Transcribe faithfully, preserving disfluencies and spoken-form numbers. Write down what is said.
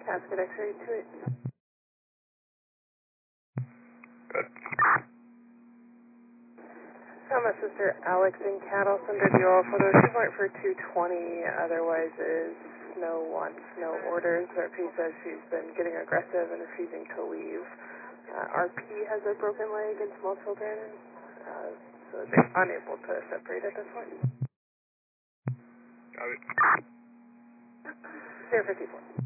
Casket X-ray two eight. Good. Got my sister Alex in Cattle Center dual photo. She's went for two twenty, otherwise is no wants, no orders. R P says she's been getting aggressive and refusing to leave. Uh, R P has a broken leg and small children, uh, so they're unable to separate at this point. Got it. zero fifty-four.